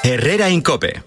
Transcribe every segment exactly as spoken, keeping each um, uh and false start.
Herrera en COPE.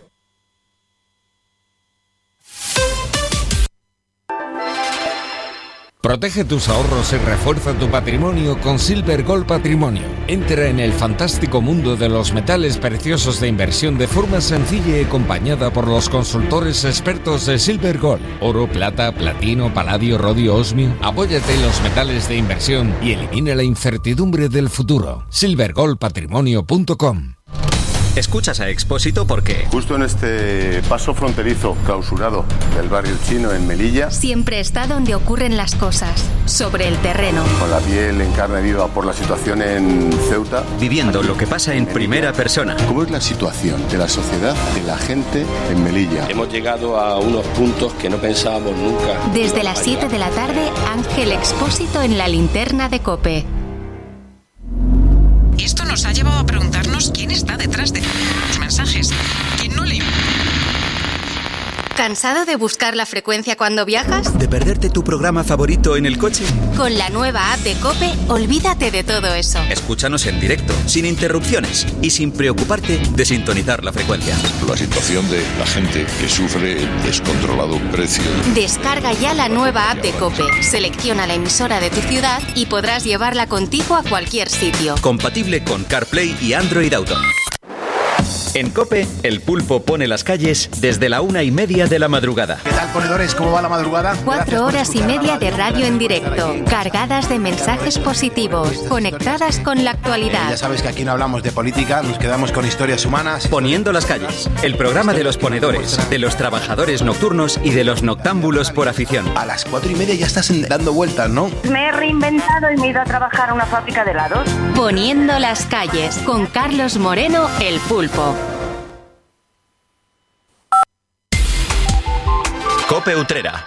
Protege tus ahorros y refuerza tu patrimonio con Silver Gold Patrimonio. Entra en el fantástico mundo de los metales preciosos de inversión de forma sencilla y acompañada por los consultores expertos de Silver Gold. Oro, plata, platino, paladio, rodio, osmio. Apóyate en los metales de inversión y elimina la incertidumbre del futuro. silver gold patrimonio punto com. Escuchas a Expósito porque... Justo en este paso fronterizo clausurado del barrio chino en Melilla... Siempre está donde ocurren las cosas, sobre el terreno. Con la piel en carne viva por la situación en Ceuta... Viviendo lo que pasa en primera persona. ¿Cómo es la situación de la sociedad, de la gente en Melilla? Hemos llegado a unos puntos que no pensábamos nunca. Desde las siete de la tarde, Ángel Expósito en la linterna de COPE. Esto nos ha llevado a preguntarnos quién está detrás de los mensajes. ¿Quién no le... ¿Cansado de buscar la frecuencia cuando viajas? ¿De perderte tu programa favorito en el coche? Con la nueva app de COPE, olvídate de todo eso. Escúchanos en directo, sin interrupciones y sin preocuparte de sintonizar la frecuencia. La situación de la gente que sufre el descontrolado precio. Descarga ya la nueva app de COPE, selecciona la emisora de tu ciudad y podrás llevarla contigo a cualquier sitio. Compatible con CarPlay y Android Auto. En COPE, el pulpo pone las calles desde la una y media de la madrugada. ¿Qué tal, ponedores? ¿Cómo va la madrugada? Cuatro horas y media de radio en directo, cargadas de mensajes positivos, conectadas con la actualidad. Eh, ya sabes que aquí no hablamos de política, nos quedamos con historias humanas. Poniendo las calles, el programa de los ponedores, de los trabajadores nocturnos y de los noctámbulos por afición. A las cuatro y media ya estás dando vueltas, ¿no? Me he reinventado y me he ido a trabajar a una fábrica de helados. Poniendo las calles, con Carlos Moreno, el pulpo. COPE Utrera.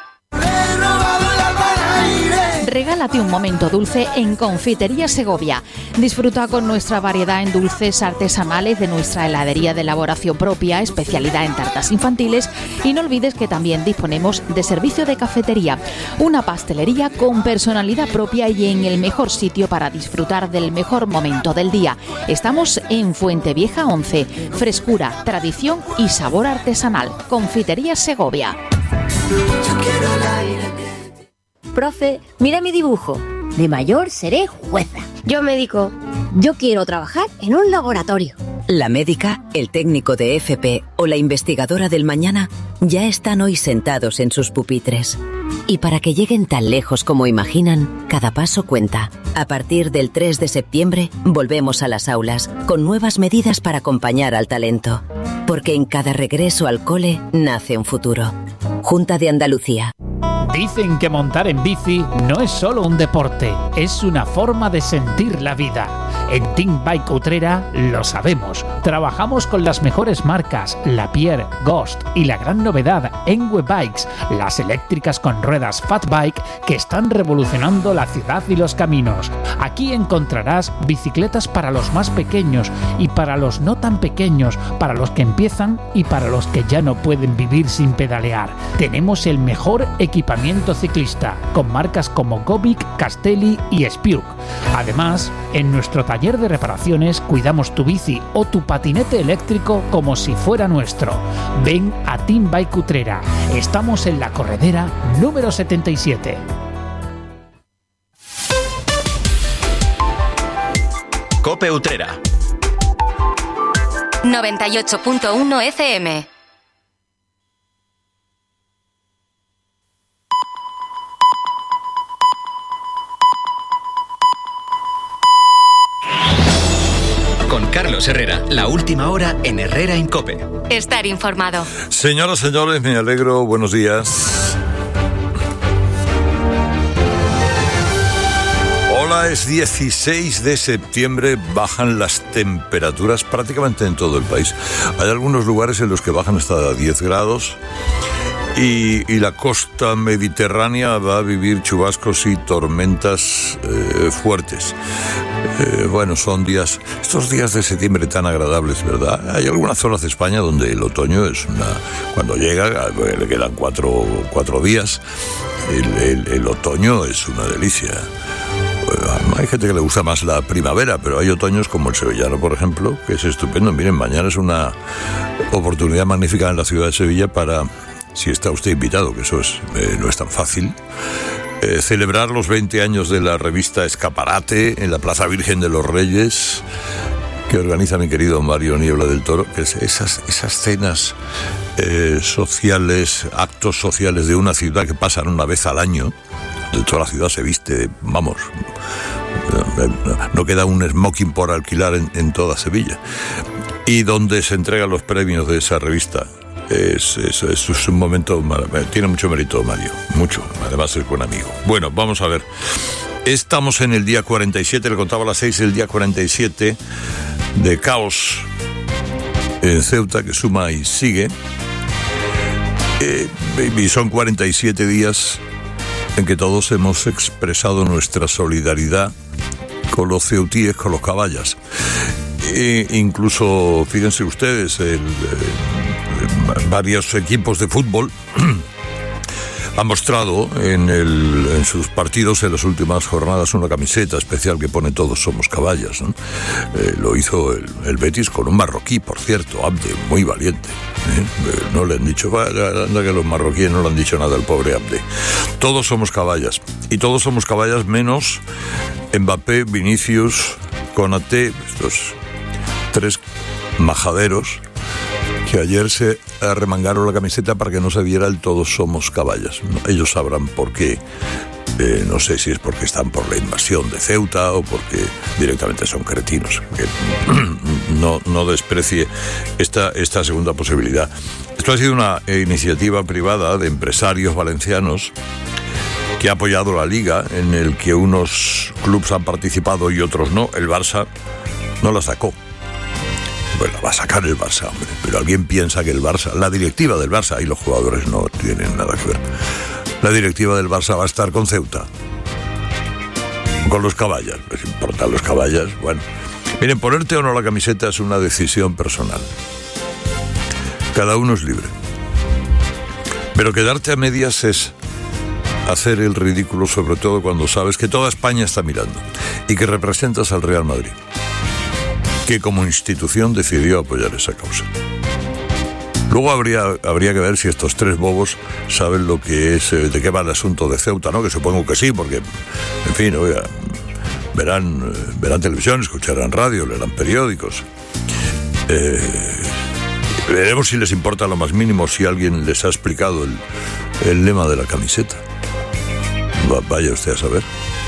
Regálate un momento dulce en Confitería Segovia. Disfruta con nuestra variedad en dulces artesanales de nuestra heladería de elaboración propia, especialidad en tartas infantiles, y no olvides que también disponemos de servicio de cafetería, una pastelería con personalidad propia y en el mejor sitio para disfrutar del mejor momento del día. Estamos en Fuentevieja once, frescura, tradición y sabor artesanal. Confitería Segovia. Yo quiero el aire. Profe, mira mi dibujo. De mayor seré jueza. Yo médico. Yo quiero trabajar en un laboratorio. La médica, el técnico de F P o la investigadora del mañana ya están hoy sentados en sus pupitres. Y para que lleguen tan lejos como imaginan, cada paso cuenta. A partir del tres de septiembre, volvemos a las aulas con nuevas medidas para acompañar al talento. Porque en cada regreso al cole nace un futuro. Junta de Andalucía. Dicen que montar en bici no es solo un deporte, es una forma de sentir la vida. En Team Bike Utrera lo sabemos. Trabajamos con las mejores marcas, Lapierre, Ghost y la gran novedad, Enwe Bikes, las eléctricas con ruedas Fat Bike que están revolucionando la ciudad y los caminos. Aquí encontrarás bicicletas para los más pequeños y para los no tan pequeños, para los que empiezan y para los que ya no pueden vivir sin pedalear. Tenemos el mejor equipamiento ciclista, con marcas como Gobic, Castelli y Spiuk. Además, en nuestro taller de reparaciones cuidamos tu bici o tu patinete eléctrico como si fuera nuestro. Ven a Team Bike Utrera. Estamos en la corredera número setenta y siete. COPE Utrera. noventa y ocho punto uno F M. Con Carlos Herrera, la última hora en Herrera en COPE. Estar informado. Señoras, señores, me alegro. Buenos días. Hola, es dieciséis de septiembre, bajan las temperaturas prácticamente en todo el país. Hay algunos lugares en los que bajan hasta diez grados. Y, y la costa mediterránea va a vivir chubascos y tormentas eh, fuertes. Eh, bueno, son días, estos días de septiembre tan agradables, ¿verdad? Hay algunas zonas de España donde el otoño es una... Cuando llega, le quedan cuatro, cuatro días, el, el, el otoño es una delicia. hay gente que le gusta más la primavera, pero hay otoños como el sevillano, por ejemplo, que es estupendo. Miren, mañana es una oportunidad magnífica en la ciudad de Sevilla para, si está usted invitado, que eso es, eh, no es tan fácil, eh, celebrar los veinte años de la revista Escaparate en la Plaza Virgen de los Reyes, que organiza mi querido Mario Niebla del Toro, que es esas, esas cenas eh, sociales, actos sociales de una ciudad que pasan una vez al año. De toda la ciudad se viste, vamos, no queda un smoking por alquilar en, en toda Sevilla. Y donde se entregan los premios de esa revista. Es, es, es un momento, tiene mucho mérito Mario, mucho, además es buen amigo. Bueno, vamos a ver. Estamos en el día cuarenta y siete, le contaba a las seis, el día cuarenta y siete de caos en Ceuta, que suma y sigue. Eh, y son cuarenta y siete días en que todos hemos expresado nuestra solidaridad con los ceutíes, con los caballas. E incluso, fíjense ustedes, el, eh, varios equipos de fútbol han mostrado en, el, en sus partidos en las últimas jornadas una camiseta especial que pone "Todos somos caballas", ¿no? Eh, lo hizo el, el Betis con un marroquí, por cierto, Abde, muy valiente. ¿eh? No le han dicho, anda que los marroquíes no le han dicho nada al pobre Abde. Todos somos caballas. Y todos somos caballas menos Mbappé, Vinicius, Konaté, estos tres majaderos que ayer se arremangaron la camiseta para que no se viera el "Todos somos caballas". Ellos sabrán por qué. Eh, no sé si es porque están por la invasión de Ceuta o porque directamente son cretinos. Que no, no desprecie esta, esta segunda posibilidad. Esto ha sido una iniciativa privada de empresarios valencianos que ha apoyado la Liga, en el que unos clubes han participado y otros no. El Barça no la sacó. Bueno, va a sacar el Barça, hombre, pero alguien piensa que el Barça, la directiva del Barça, y los jugadores no tienen nada que ver, la directiva del Barça va a estar con Ceuta, con los caballas. Les importan los caballas. Bueno, miren, ponerte o no la camiseta es una decisión personal, cada uno es libre, pero quedarte a medias es hacer el ridículo, sobre todo cuando sabes que toda España está mirando y que representas al Real Madrid, que como institución decidió apoyar esa causa. Luego habría, habría que ver si estos tres bobos saben lo que es, de qué va el asunto de Ceuta, ¿no? Que supongo que sí, porque, en fin, oiga, verán, verán televisión, escucharán radio, leerán periódicos. Eh, veremos si les importa lo más mínimo, si alguien les ha explicado el, el lema de la camiseta. Va, vaya usted a saber.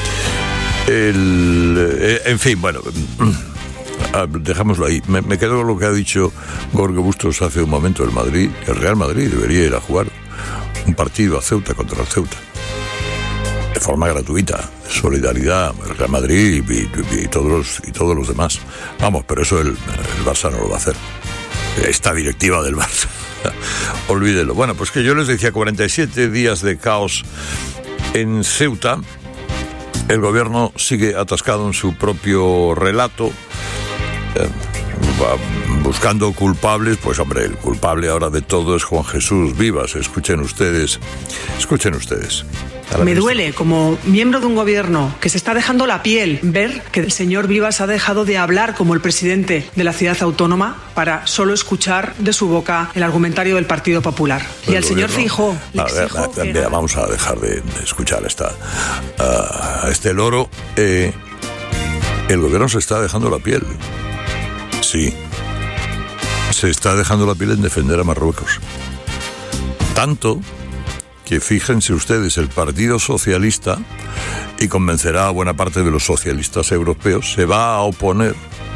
El, eh, en fin, bueno... Ah, dejámoslo ahí. Me, me quedo con lo que ha dicho Jorge Bustos hace un momento. El Madrid, el Real Madrid debería ir a jugar un partido a Ceuta contra el Ceuta de forma gratuita, solidaridad, el Real Madrid y, y, y todos los y todos los demás. Vamos, pero eso el, el Barça no lo va a hacer. Esta directiva del Barça, olvídelo. Bueno, pues que yo les decía, cuarenta y siete días de caos en Ceuta. El gobierno sigue atascado en su propio relato, Eh, buscando culpables. Pues hombre, el culpable ahora de todo es Juan Jesús Vivas. Escuchen ustedes, escuchen ustedes. Me duele, como miembro de un gobierno que se está dejando la piel, ver que el señor Vivas ha dejado de hablar como el presidente de la ciudad autónoma para solo escuchar de su boca el argumentario del Partido Popular. Y al señor Feijóo le exijo que... Vea, vamos a dejar de, de escuchar esta, a este loro. Eh, el gobierno se está dejando la piel. Sí, se está dejando la piel en defender a Marruecos. Tanto que, fíjense ustedes, el Partido Socialista, y convencerá a buena parte de los socialistas europeos, se va a oponer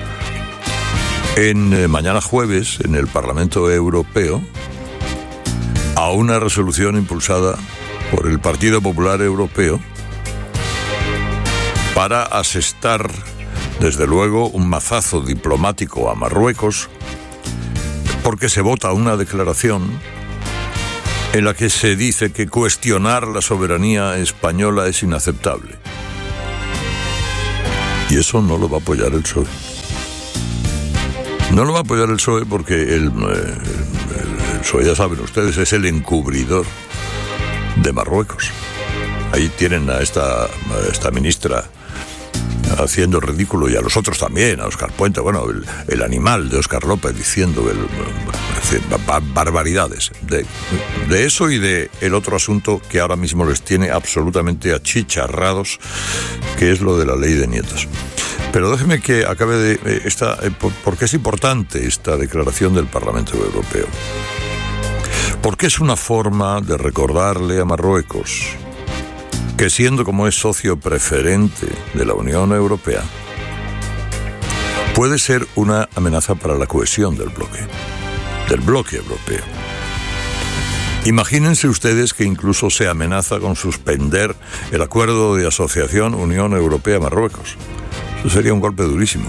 en eh, mañana jueves en el Parlamento Europeo a una resolución impulsada por el Partido Popular Europeo para asestar, desde luego, un mazazo diplomático a Marruecos, porque se vota una declaración en la que se dice que cuestionar la soberanía española es inaceptable. Y eso no lo va a apoyar el P S O E. No lo va a apoyar el P S O E porque el, el, el P S O E, ya saben ustedes, es el encubridor de Marruecos. Ahí tienen a esta, a esta ministra haciendo el ridículo, y a los otros también, a Óscar Puente, bueno, el, el animal de Óscar López diciendo el, barbaridades de, de eso y de el otro asunto que ahora mismo les tiene absolutamente achicharrados, que es lo de la ley de nietos. Pero déjeme que acabe de esta, porque es importante esta declaración del Parlamento Europeo, porque es una forma de recordarle a Marruecos que, siendo como es socio preferente de la Unión Europea, puede ser una amenaza para la cohesión del bloque, del bloque europeo. Imagínense ustedes que incluso se amenaza con suspender el acuerdo de asociación Unión Europea-Marruecos. Eso sería un golpe durísimo.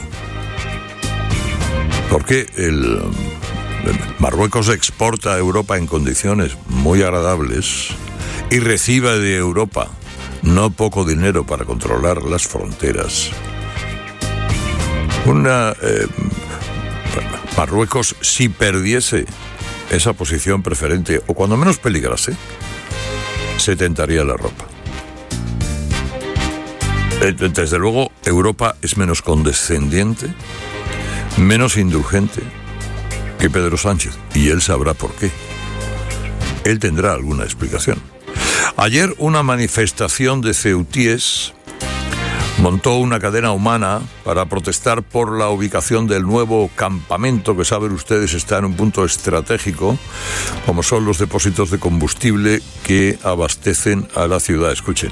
Porque el Marruecos exporta a Europa en condiciones muy agradables y recibe de Europa no poco dinero para controlar las fronteras. Una eh, Marruecos, si perdiese esa posición preferente, o cuando menos peligrase, se tentaría la ropa. Desde luego, Europa es menos condescendiente, menos indulgente que Pedro Sánchez, y él sabrá por qué. Él tendrá alguna explicación. Ayer una manifestación de ceutíes montó una cadena humana para protestar por la ubicación del nuevo campamento que, saben ustedes, está en un punto estratégico, como son los depósitos de combustible que abastecen a la ciudad. Escuchen.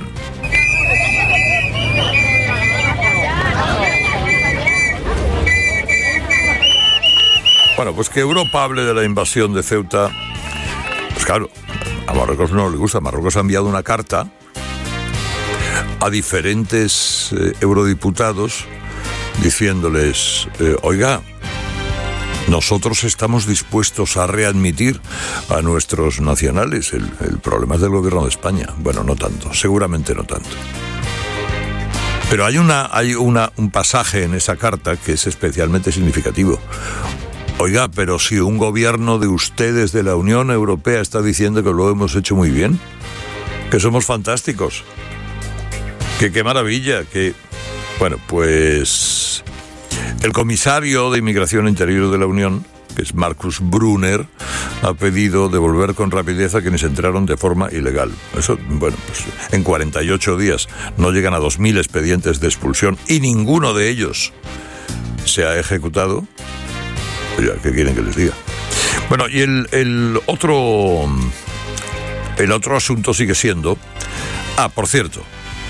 Bueno, pues que Europa hable de la invasión de Ceuta, pues claro, a Marruecos no le gusta. Marruecos ha enviado una carta a diferentes eh, eurodiputados diciéndoles, eh, oiga, nosotros estamos dispuestos a readmitir a nuestros nacionales. El, el problema es del gobierno de España. Bueno, no tanto, seguramente no tanto. Pero hay, una, hay una, un pasaje en esa carta que es especialmente significativo. Oiga, pero si un gobierno de ustedes de la Unión Europea está diciendo que lo hemos hecho muy bien, que somos fantásticos, que qué maravilla, que... Bueno, pues el comisario de Inmigración Interior de la Unión, que es Markus Brunner, ha pedido devolver con rapidez a quienes entraron de forma ilegal. Eso, bueno, pues en cuarenta y ocho días no llegan a dos mil expedientes de expulsión y ninguno de ellos se ha ejecutado. Oiga, ¿qué quieren que les diga? Bueno, y el, el otro el otro asunto sigue siendo... Ah, por cierto,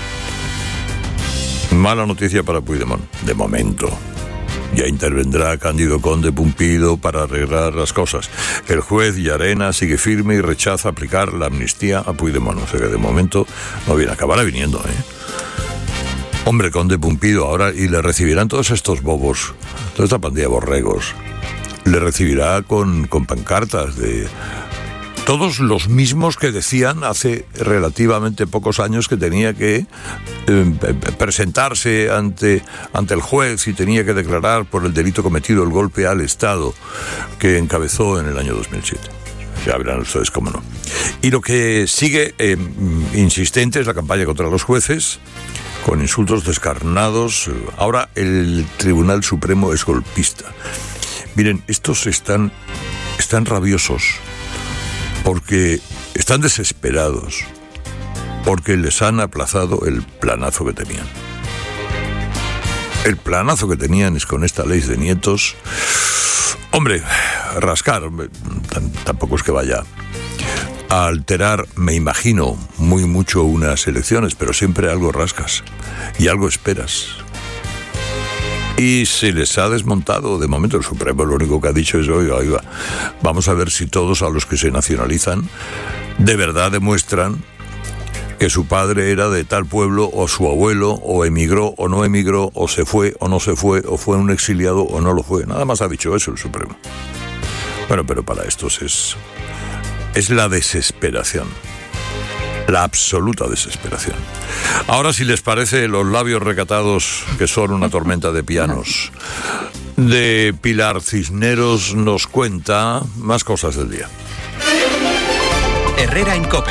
mala noticia para Puigdemont, de momento. Ya intervendrá Cándido Conde Pumpido para arreglar las cosas. El juez Llarena sigue firme y rechaza aplicar la amnistía a Puigdemont. O sea que de momento no viene, acabará viniendo, ¿eh? Hombre, Conde Pumpido ahora, y le recibirán todos estos bobos, toda esta pandilla de borregos. Le recibirá con, con pancartas de todos los mismos que decían hace relativamente pocos años que tenía que eh, presentarse ante, ante el juez y tenía que declarar por el delito cometido, el golpe al Estado que encabezó en el año dos mil siete. Ya verán ustedes cómo no. Y lo que sigue eh, insistente es la campaña contra los jueces, con insultos descarnados. Ahora el Tribunal Supremo es golpista. Miren, estos están, están rabiosos porque están desesperados, porque les han aplazado el planazo que tenían. El planazo que tenían es con esta ley de nietos. Hombre, rascar, tampoco es que vaya a alterar, me imagino, muy mucho unas elecciones, pero siempre algo rascas y algo esperas. Y se les ha desmontado, de momento el Supremo lo único que ha dicho es, oiga, oiga, vamos a ver si todos a los que se nacionalizan de verdad demuestran que su padre era de tal pueblo, o su abuelo, o emigró o no emigró, o se fue o no se fue, o fue un exiliado o no lo fue. Nada más ha dicho eso el Supremo. Bueno, pero para estos es, es la desesperación. La absoluta desesperación. Ahora, si les parece, los labios recatados, que son una tormenta de pianos, de Pilar Cisneros, nos cuenta más cosas del día. Herrera en COPE.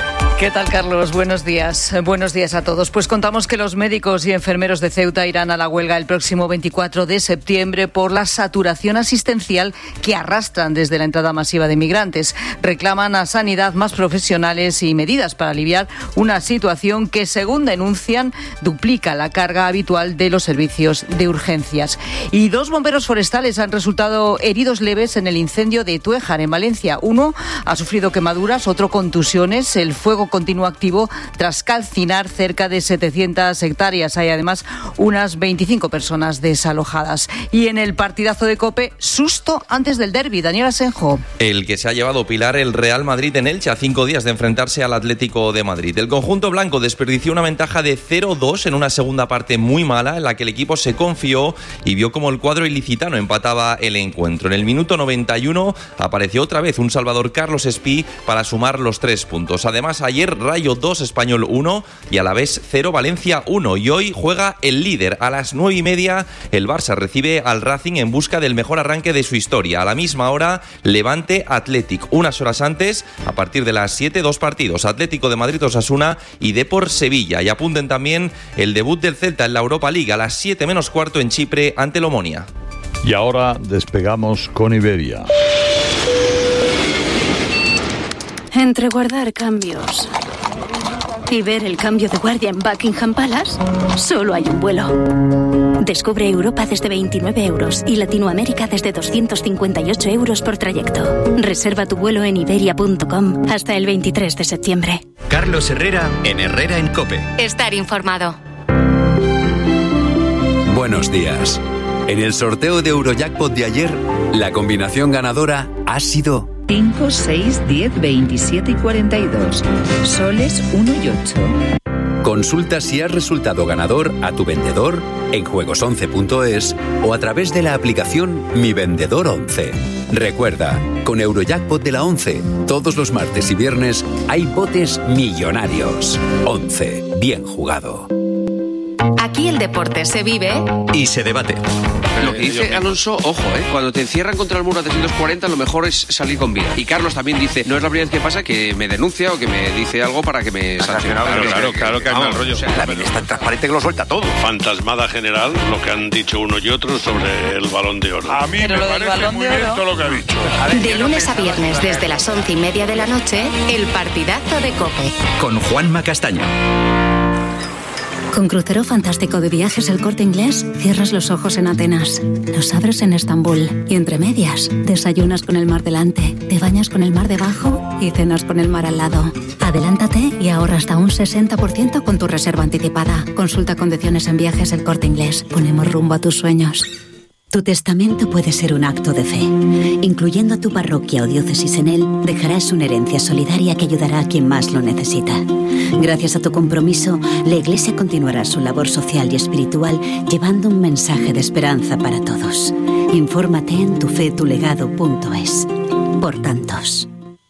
¿Qué tal, Carlos? Buenos días. Buenos días a todos. Pues contamos que los médicos y enfermeros de Ceuta irán a la huelga el próximo veinticuatro de septiembre por la saturación asistencial que arrastran desde la entrada masiva de migrantes. Reclaman a Sanidad más profesionales y medidas para aliviar una situación que, según denuncian, duplica la carga habitual de los servicios de urgencias. Y dos bomberos forestales han resultado heridos leves en el incendio de Tuéjar, en Valencia. Uno ha sufrido quemaduras, otro contusiones. El fuego continúa activo tras calcinar cerca de setecientas hectáreas. Hay además unas veinticinco personas desalojadas. Y en el partidazo de COPE, susto antes del derbi. Daniel Asenjo. El que se ha llevado Pilar el Real Madrid en Elche a cinco días de enfrentarse al Atlético de Madrid. El conjunto blanco desperdició una ventaja de cero dos en una segunda parte muy mala, en la que el equipo se confió y vio como el cuadro ilicitano empataba el encuentro. En el minuto noventa y uno apareció otra vez un Salvador Carlos Espí para sumar los tres puntos. Además, ayer Rayo dos, Español uno y Alavés cero, Valencia uno. Y hoy juega el líder. A las nueve y media el Barça recibe al Racing en busca del mejor arranque de su historia. A la misma hora, Levante Athletic. Unas horas antes, a partir de las siete, dos partidos. Atlético de Madrid, Osasuna y Depor Sevilla. Y apunten también el debut del Celta en la Europa League a las siete menos cuarto en Chipre ante el Omonia. Y ahora despegamos con Iberia. Entre guardar cambios y ver el cambio de guardia en Buckingham Palace, solo hay un vuelo. Descubre Europa desde veintinueve euros y Latinoamérica desde doscientos cincuenta y ocho euros por trayecto. Reserva tu vuelo en iberia punto com hasta el veintitrés de septiembre. Carlos Herrera en Herrera en COPE. Estar informado. Buenos días. En el sorteo de Eurojackpot de ayer, la combinación ganadora ha sido cinco, seis, diez, veintisiete y cuarenta y dos. Soles uno y ocho. Consulta si has resultado ganador a tu vendedor en juegos once punto es o a través de la aplicación Mi Vendedor once. Recuerda, con Eurojackpot de la once, todos los martes y viernes hay botes millonarios. once. Bien jugado. Aquí el deporte se vive y se debate. Lo que dice Alonso, ojo, ¿eh? Cuando te encierran contra el muro a trescientos cuarenta, lo mejor es salir con vida. Y Carlos también dice, no es la primera vez que pasa que me denuncia o que me dice algo para que me sancione. Claro, claro, claro que hay mal rollo. O sea, la es tan transparente que lo suelta todo. Fantasmada general, lo que han dicho uno y otro sobre el Balón de Oro. A mí Pero me parece muy bien todo lo que ha dicho. De lunes a viernes, desde las once y media de la noche, el partidazo de COPE. Con Juanma Castaño. Con Crucero Fantástico de Viajes El Corte Inglés, cierras los ojos en Atenas, los abres en Estambul y entre medias, desayunas con el mar delante, te bañas con el mar debajo y cenas con el mar al lado. Adelántate y ahorra hasta un sesenta por ciento con tu reserva anticipada. Consulta condiciones en Viajes El Corte Inglés. Ponemos rumbo a tus sueños. Tu testamento puede ser un acto de fe. Incluyendo a tu parroquia o diócesis en él, dejarás una herencia solidaria que ayudará a quien más lo necesita. Gracias a tu compromiso, la Iglesia continuará su labor social y espiritual llevando un mensaje de esperanza para todos. Infórmate en tufetulegado punto es. Por tantos.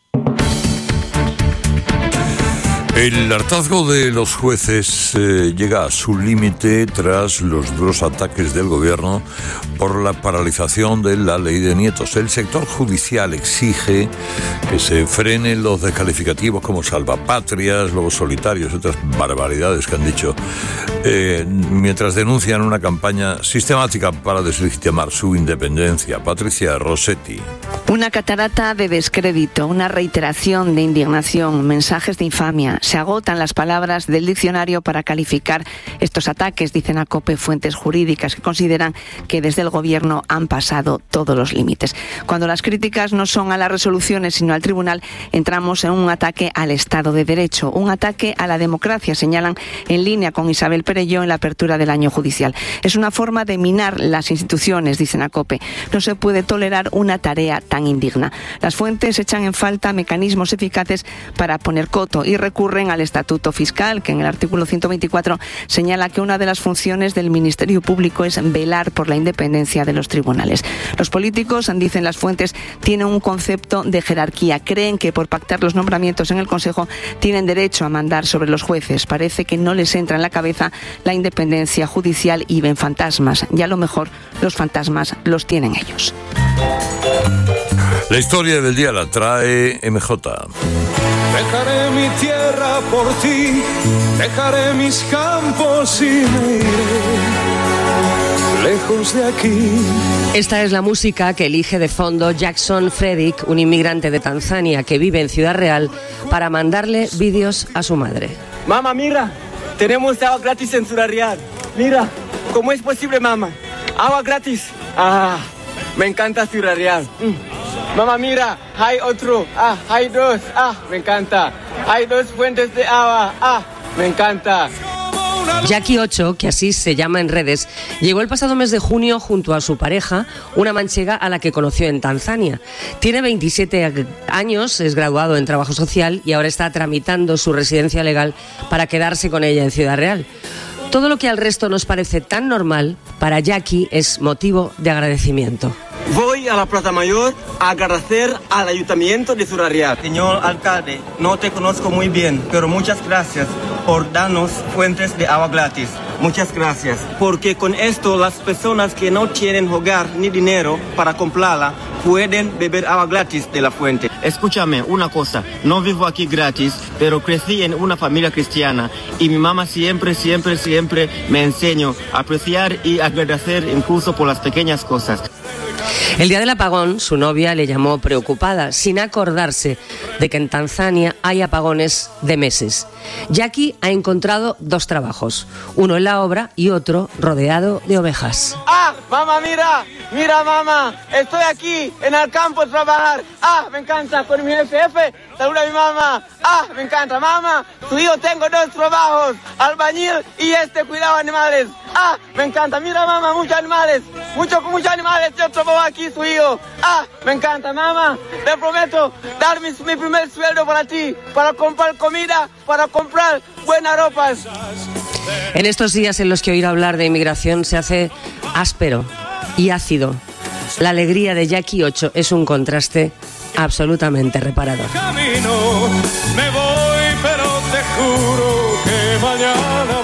El hartazgo de los jueces eh, llega a su límite tras los duros ataques del gobierno por la paralización de la ley de nietos. El sector judicial exige que se frenen los descalificativos como salvapatrias, lobos solitarios y otras barbaridades que han dicho, eh, mientras denuncian una campaña sistemática para deslegitimar su independencia. Patricia Rossetti. Una catarata de descrédito, una reiteración de indignación, mensajes de infamia. Se agotan las palabras del diccionario para calificar estos ataques, dicen a COPE fuentes jurídicas que consideran que desde el gobierno han pasado todos los límites. Cuando las críticas no son a las resoluciones sino al tribunal, entramos en un ataque al Estado de Derecho, un ataque a la democracia, señalan en línea con Isabel Perelló en la apertura del año judicial. Es una forma de minar las instituciones, dicen a COPE. No se puede tolerar una tarea tan indigna. Las fuentes echan en falta mecanismos eficaces para poner coto y recurren al Estatuto Fiscal, que en el artículo ciento veinticuatro señala que una de las funciones del Ministerio Público es velar por la independencia de los tribunales. Los políticos, dicen las fuentes, tienen un concepto de jerarquía. Creen que por pactar los nombramientos en el Consejo tienen derecho a mandar sobre los jueces. Parece que no les entra en la cabeza la independencia judicial y ven fantasmas. Y a lo mejor los fantasmas los tienen ellos. La historia del día la trae M J. Dejaré mi tierra por ti, dejaré mis campos y me iré lejos de aquí. Esta es la música que elige de fondo Jackson Fredrick, un inmigrante de Tanzania que vive en Ciudad Real, para mandarle vídeos a su madre. Mamá, mira, tenemos agua gratis en Ciudad Real. Mira, ¿cómo es posible, mamá? Agua gratis. Ah, me encanta Ciudad Real. Mm. Mamá, mira, hay otro, ah, hay dos, ah, me encanta. Hay dos fuentes de agua, ah, me encanta. Jackie ocho, que así se llama en redes, llegó el pasado mes de junio junto a su pareja, una manchega a la que conoció en Tanzania. Tiene veintisiete años, es graduado en trabajo social y ahora está tramitando su residencia legal para quedarse con ella en Ciudad Real. Todo lo que al resto nos parece tan normal, para Jackie es motivo de agradecimiento. Voy a la Plaza Mayor a agradecer al Ayuntamiento de Ciudad Real. Señor alcalde, no te conozco muy bien, pero muchas gracias por darnos fuentes de agua gratis. Muchas gracias. Porque con esto las personas que no tienen hogar ni dinero para comprarla pueden beber agua gratis de la fuente. Escúchame una cosa, no vivo aquí gratis, pero crecí en una familia cristiana y mi mamá siempre, siempre, siempre me enseñó a apreciar y agradecer incluso por las pequeñas cosas. El día del apagón, su novia le llamó preocupada, sin acordarse de que en Tanzania hay apagones de meses. Jackie ha encontrado dos trabajos, uno en la obra y otro rodeado de ovejas. ¡Ah, mamá, mira! ¡Mira, mamá! Estoy aquí en el campo a trabajar. ¡Ah, me encanta! Con mi jefe, jefe, saluda a mi mamá. ¡Ah, me encanta, mamá! Tu hijo tengo dos trabajos, albañil y este, cuidado animales. ¡Ah, me encanta! Mira, mamá, muchos animales, muchos, muchos animales. Yo trabajo aquí, su hijo. ¡Ah, me encanta, mamá! Te prometo dar mi, mi primer sueldo para ti, para comprar comida, para comprar buenas ropas. En estos días en los que oír hablar de inmigración se hace áspero y ácido, la alegría de Jackie ocho es un contraste absolutamente reparador. Camino, me voy, pero te juro que mañana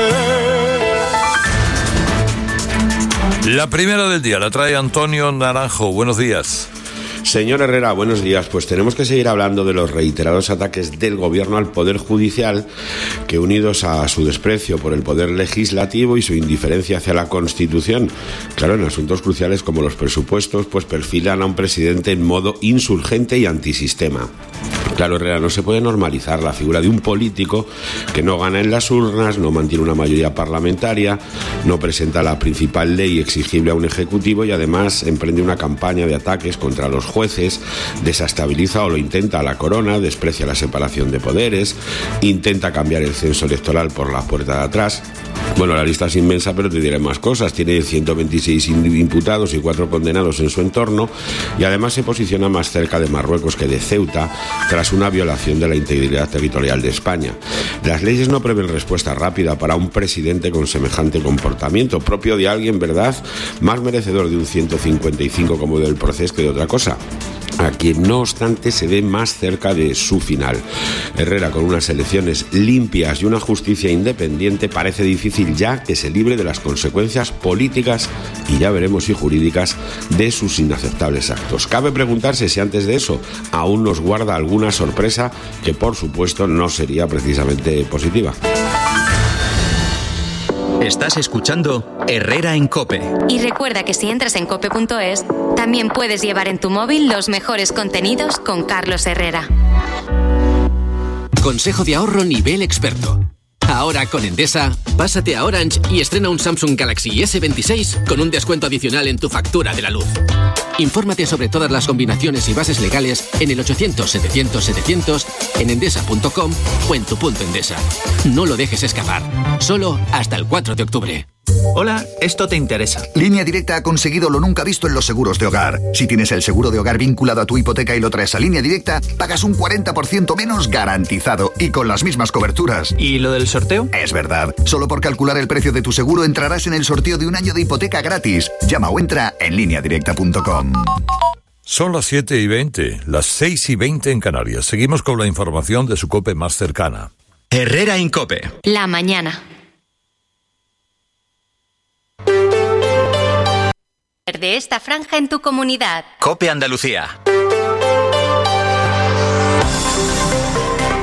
volveré. La primera del día la trae Antonio Naranjo. Buenos días. Señor Herrera, buenos días. Pues tenemos que seguir hablando de los reiterados ataques del Gobierno al Poder Judicial, que unidos a su desprecio por el Poder Legislativo y su indiferencia hacia la Constitución, claro, en asuntos cruciales como los presupuestos, pues perfilan a un presidente en modo insurgente y antisistema. Claro, Herrera, no se puede normalizar la figura de un político que no gana en las urnas, no mantiene una mayoría parlamentaria, no presenta la principal ley exigible a un ejecutivo y además emprende una campaña de ataques contra los jueces, desestabiliza o lo intenta a la corona, desprecia la separación de poderes, intenta cambiar el censo electoral por la puerta de atrás. Bueno, la lista es inmensa, pero te diré más cosas. Tiene ciento veintiséis imputados y cuatro condenados en su entorno y además se posiciona más cerca de Marruecos que de Ceuta tras una violación de la integridad territorial de España. Las leyes no prevén respuesta rápida para un presidente con semejante comportamiento, propio de alguien, ¿verdad?, más merecedor de un ciento cincuenta y cinco como del Procés que de otra cosa, a quien no obstante se ve más cerca de su final. Herrera, con unas elecciones limpias y una justicia independiente, parece difícil ya que se libre de las consecuencias políticas y ya veremos si jurídicas de sus inaceptables actos. Cabe preguntarse si antes de eso aún nos guarda alguna sorpresa que por supuesto no sería precisamente positiva. Estás escuchando Herrera en COPE. Y recuerda que si entras en cope punto es, también puedes llevar en tu móvil los mejores contenidos con Carlos Herrera. Consejo de ahorro nivel experto. Ahora con Endesa, pásate a Orange y estrena un Samsung Galaxy ese veintiséis con un descuento adicional en tu factura de la luz. Infórmate sobre todas las combinaciones y bases legales en el ochocientos setecientos setecientos, en endesa punto com o en tu punto Endesa. No lo dejes escapar. Solo hasta el cuatro de octubre. Hola, esto te interesa. Línea Directa ha conseguido lo nunca visto en los seguros de hogar. Si tienes el seguro de hogar vinculado a tu hipoteca y lo traes a Línea Directa, pagas un cuarenta por ciento menos garantizado y con las mismas coberturas. ¿Y lo del sorteo? Es verdad. Solo por calcular el precio de tu seguro entrarás en el sorteo de un año de hipoteca gratis. Llama o entra en línea directa punto com. Son las siete y veinte, las seis y veinte en Canarias. Seguimos con la información de su COPE más cercana. Herrera en COPE. La mañana. De esta franja en tu comunidad. COPE Andalucía.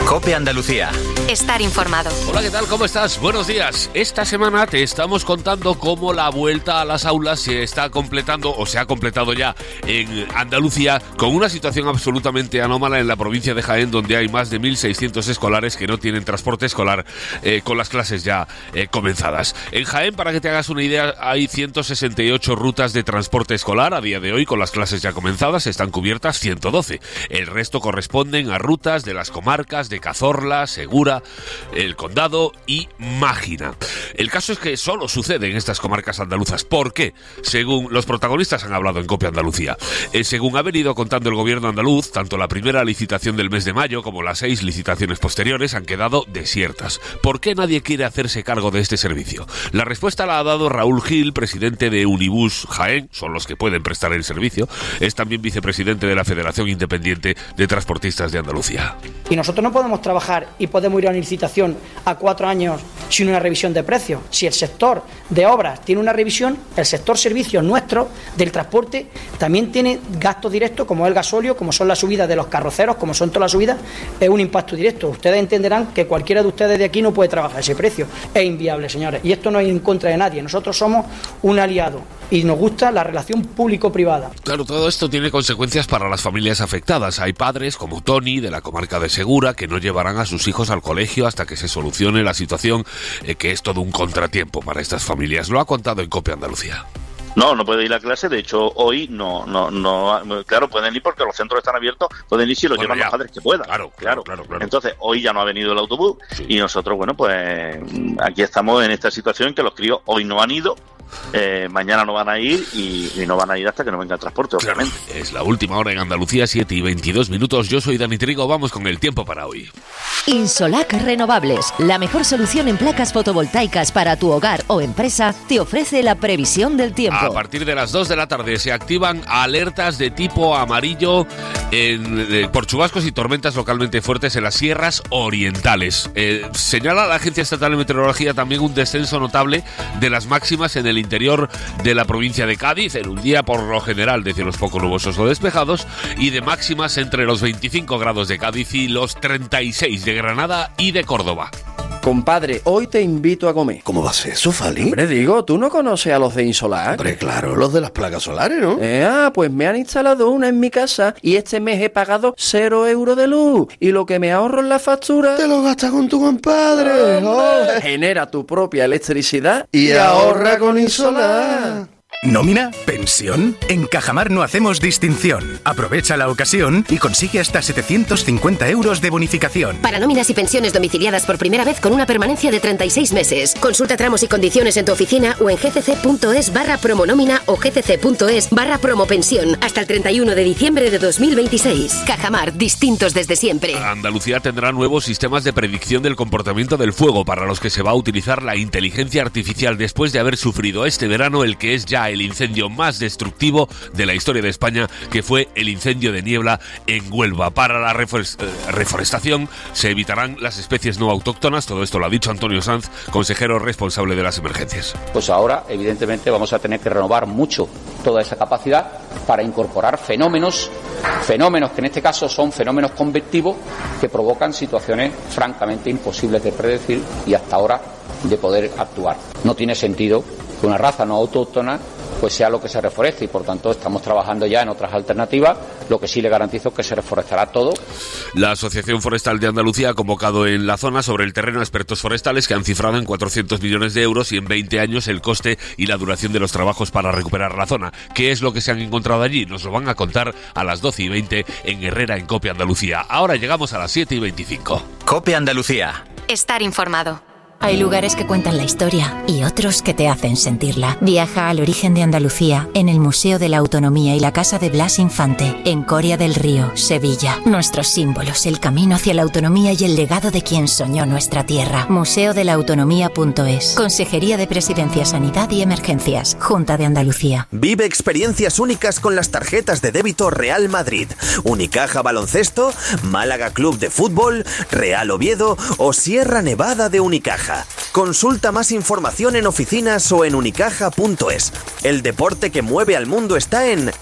COPE Andalucía. Estar informado. Hola, ¿qué tal? ¿Cómo estás? Buenos días. Esta semana te estamos contando cómo la vuelta a las aulas se está completando o se ha completado ya en Andalucía, con una situación absolutamente anómala en la provincia de Jaén, donde hay más de mil seiscientos escolares que no tienen transporte escolar eh, con las clases ya eh, comenzadas. En Jaén, para que te hagas una idea, hay ciento sesenta y ocho rutas de transporte escolar a día de hoy con las clases ya comenzadas, están cubiertas ciento doce. El resto corresponden a rutas de las comarcas de Cazorla, Segura, El Condado y Mágina. El caso es que solo sucede en estas comarcas andaluzas. ¿Por qué? Según los protagonistas han hablado en COPE Andalucía. Eh, según ha venido contando el gobierno andaluz, tanto la primera licitación del mes de mayo como las seis licitaciones posteriores han quedado desiertas. ¿Por qué nadie quiere hacerse cargo de este servicio? La respuesta la ha dado Raúl Gil, presidente de Unibus Jaén, son los que pueden prestar el servicio. Es también vicepresidente de la Federación Independiente de Transportistas de Andalucía. Y nosotros no podemos trabajar y podemos ir a una licitación a cuatro años sin una revisión de precios. Si el sector de obras tiene una revisión, el sector servicios nuestro del transporte también tiene gastos directos, como el gasóleo, como son las subidas de los carroceros, como son todas las subidas, es un impacto directo. Ustedes entenderán que cualquiera de ustedes de aquí no puede trabajar ese precio. Es inviable, señores. Y esto no es en contra de nadie. Nosotros somos un aliado y nos gusta la relación público-privada. Claro, todo esto tiene consecuencias para las familias afectadas. Hay padres como Tony, de la comarca de Segura, que no llevarán a sus hijos al colegio hasta que se solucione la situación, eh, que es todo un contratiempo para estas familias. Lo ha contado en COPE Andalucía. No, no puede ir a clase. De hecho, hoy no, no, no. Claro, pueden ir porque los centros están abiertos. Pueden ir si los bueno, llevan ya. Los padres que puedan. Claro, claro, claro, claro. Entonces, hoy ya no ha venido el autobús sí. Y nosotros, bueno, pues aquí estamos en esta situación que los críos hoy no han ido. Eh, mañana no van a ir y, y no van a ir hasta que no venga el transporte, claro, obviamente. Es la última hora en Andalucía, siete y veintidós minutos. Yo soy Dani Trigo, vamos con el tiempo para hoy. Insolac Renovables, la mejor solución en placas fotovoltaicas para tu hogar o empresa, te ofrece la previsión del tiempo. A partir de las dos de la tarde se activan alertas de tipo amarillo en, eh, por chubascos y tormentas localmente fuertes en las sierras orientales. Eh, señala la Agencia Estatal de Meteorología también un descenso notable de las máximas en el interior de la provincia de Cádiz, en un día por lo general de cielos poco nubosos o despejados, y de máximas entre los veinticinco grados de Cádiz y los treinta y seis de Granada y de Córdoba. Compadre, hoy te invito a comer. ¿Cómo va a ser eso, Fali? Hombre, digo, ¿tú no conoces a los de Insolac? Hombre, claro, los de las placas solares, ¿no? Eh, ah, pues me han instalado una en mi casa y este mes he pagado cero euros de luz. Y lo que me ahorro en la factura... Te lo gastas con tu compadre. Oh, genera tu propia electricidad y, y ahorra con Insolac. ¿Nómina? ¿Pensión? En Cajamar no hacemos distinción. Aprovecha la ocasión y consigue hasta setecientos cincuenta euros de bonificación. Para nóminas y pensiones domiciliadas por primera vez con una permanencia de treinta y seis meses. Consulta tramos y condiciones en tu oficina o en gcc.es barra promonómina o gcc.es barra promopensión hasta el treinta y uno de diciembre de dos mil veintiséis. Cajamar, distintos desde siempre. Andalucía tendrá nuevos sistemas de predicción del comportamiento del fuego, para los que se va a utilizar la inteligencia artificial después de haber sufrido este verano el que es ya el incendio más destructivo de la historia de España, que fue el incendio de niebla en Huelva. Para la reforestación se evitarán las especies no autóctonas. Todo esto lo ha dicho Antonio Sanz, consejero responsable de las emergencias. Pues ahora, evidentemente, vamos a tener que renovar mucho toda esa capacidad para incorporar fenómenos, fenómenos que en este caso son fenómenos convectivos que provocan situaciones francamente imposibles de predecir y hasta ahora de poder actuar. No tiene sentido que una raza no autóctona pues sea lo que se reforeste y por tanto estamos trabajando ya en otras alternativas. Lo que sí le garantizo es que se reforestará todo. La Asociación Forestal de Andalucía ha convocado en la zona sobre el terreno a expertos forestales que han cifrado en cuatrocientos millones de euros y en veinte años el coste y la duración de los trabajos para recuperar la zona. ¿Qué es lo que se han encontrado allí? Nos lo van a contar a las doce y veinte en Herrera en COPE Andalucía. Ahora llegamos a las siete y veinticinco. COPE Andalucía. Estar informado. Hay lugares que cuentan la historia y otros que te hacen sentirla. Viaja al origen de Andalucía en el Museo de la Autonomía y la Casa de Blas Infante, en Coria del Río, Sevilla. Nuestros símbolos, el camino hacia la autonomía y el legado de quien soñó nuestra tierra. museo de la autonomía punto es. Consejería de Presidencia, Sanidad y Emergencias. Junta de Andalucía. Vive experiencias únicas con las tarjetas de débito Real Madrid, Unicaja Baloncesto, Málaga Club de Fútbol, Real Oviedo o Sierra Nevada de Unicaja. Consulta más información en oficinas o en unicaja punto es. El deporte que mueve al mundo está en